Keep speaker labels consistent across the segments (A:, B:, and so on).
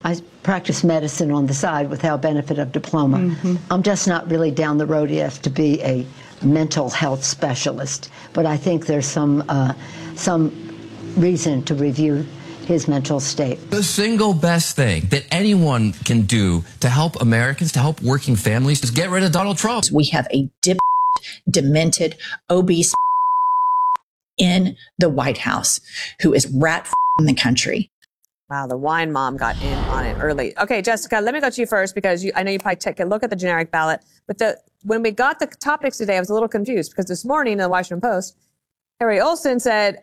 A: I practice medicine on the side without benefit of diploma. I'm just not really down the road yet to be a mental health specialist, but I think there's some reason to review his mental state.
B: The single best thing that anyone can do to help Americans, to help working families, is get rid of Donald Trump.
C: We have a demented, obese in the White House who is in the country.
D: Wow, the wine mom got in on it early. Okay, Jessica, let me go to you first because I know you probably take a look at the generic ballot. But when we got the topics today, I was a little confused because this morning in the Washington Post, Henry Olsen said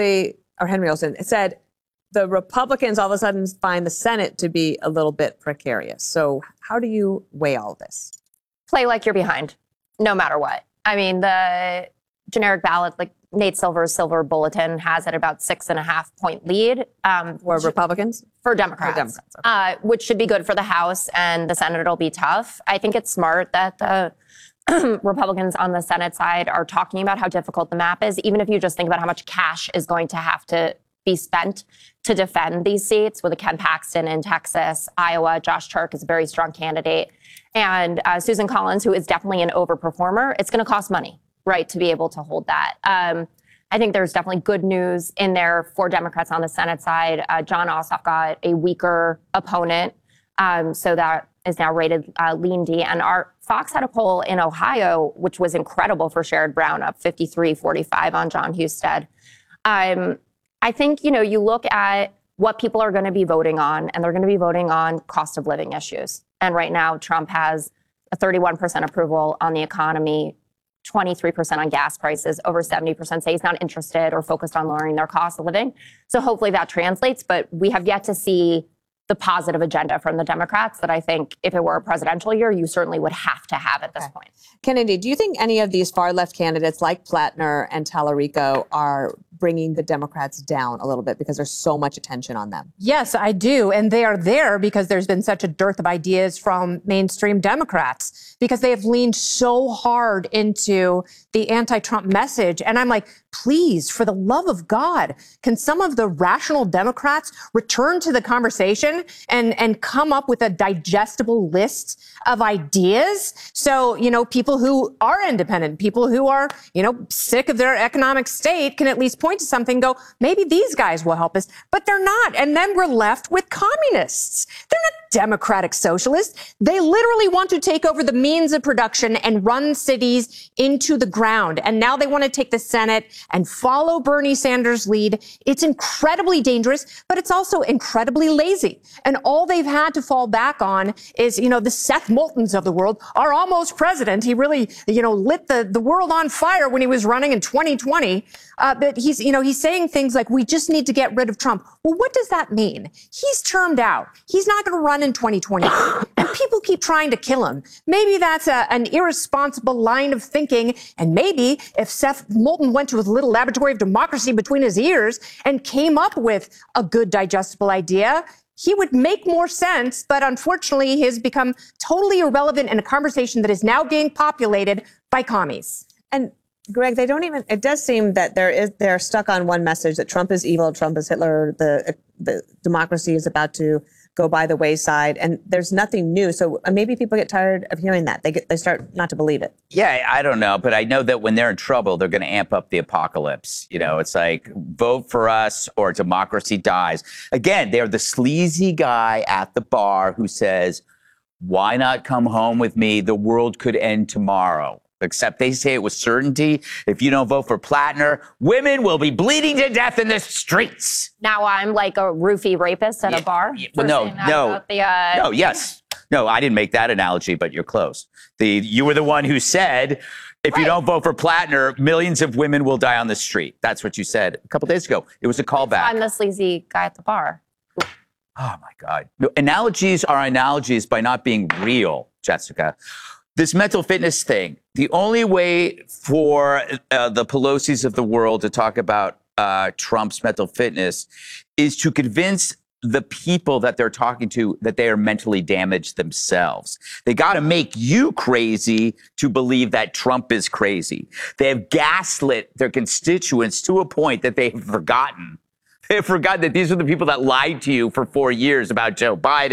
D: the Republicans all of a sudden find the Senate to be a little bit precarious. So how do you weigh all this?
E: Play like you're behind, no matter what. I mean, the generic ballot, like Nate Silver's Silver Bulletin, has at about 6.5-point lead.
D: For Republicans?
E: For Democrats. Okay. Which should be good for the House, and the Senate will be tough. I think it's smart that the Republicans on the Senate side are talking about how difficult the map is, even if you just think about how much cash is going to have to be spent to defend these seats, with a Ken Paxton in Texas, Iowa. Josh Turk is a very strong candidate. And Susan Collins, who is definitely an overperformer. It's going to cost money, right, to be able to hold that. I think there's definitely good news in there for Democrats on the Senate side. Jon Ossoff got a weaker opponent, so that is now rated lean D. And our Fox had a poll in Ohio, which was incredible for Sherrod Brown, up 53-45 on John Husted. I think, you look at what people are going to be voting on, and they're going to be voting on cost of living issues. And right now, Trump has a 31% approval on the economy, 23% on gas prices, over 70% say he's not interested or focused on lowering their cost of living. So hopefully that translates, but we have yet to see the positive agenda from the Democrats that I think if it were a presidential year, you certainly would have to have at this point.
D: Kennedy, do you think any of these far left candidates like Plattner and Tallarico are bringing the Democrats down a little bit because there's so much attention on them?
F: Yes, I do. And they are there because there's been such a dearth of ideas from mainstream Democrats, because they have leaned so hard into the anti-Trump message. And I'm like, please, for the love of God, can some of the rational Democrats return to the conversation and come up with a digestible list of ideas? So, people who are independent, people who are, sick of their economic state can at least point to something and go, maybe these guys will help us. But they're not. And then we're left with communists. They're not democratic socialists. They literally want to take over the means of production and run cities into the ground. And now they want to take the Senate and follow Bernie Sanders' lead. It's incredibly dangerous, but it's also incredibly lazy. And all they've had to fall back on is, the Seth Moultons of the world, our almost president. He really, lit the world on fire when he was running in 2020. But he's saying things like, we just need to get rid of Trump. Well, what does that mean? He's termed out. He's not going to run in 2020. And people keep trying to kill him. Maybe that's an irresponsible line of thinking. And maybe if Seth Moulton went to his little laboratory of democracy between his ears and came up with a good digestible idea, he would make more sense. But unfortunately, he has become totally irrelevant in a conversation that is now being populated by commies.
D: And Greg, it does seem that they're stuck on one message, that Trump is evil, Trump is Hitler, the democracy is about to go by the wayside, and there's nothing new. So maybe people get tired of hearing that. They start not to believe it.
G: Yeah, I don't know, but I know that when they're in trouble, they're going to amp up the apocalypse. It's like, vote for us or democracy dies. Again, they're the sleazy guy at the bar who says, why not come home with me? The world could end tomorrow. Except they say it with certainty. If you don't vote for Plattner, women will be bleeding to death in the streets.
E: Now I'm like a roofie rapist at a bar?
G: Well, No, I didn't make that analogy, but you're close. You were the one who said, if you don't vote for Plattner, millions of women will die on the street. That's what you said a couple days ago. It was a callback.
E: I'm the sleazy guy at the bar.
G: Oh, my God. No, analogies are analogies by not being real, Jessica. This mental fitness thing, the only way for the Pelosi's of the world to talk about Trump's mental fitness is to convince the people that they're talking to that they are mentally damaged themselves. They got to make you crazy to believe that Trump is crazy. They have gaslit their constituents to a point that they have forgotten. They have forgotten that these are the people that lied to you for 4 years about Joe Biden.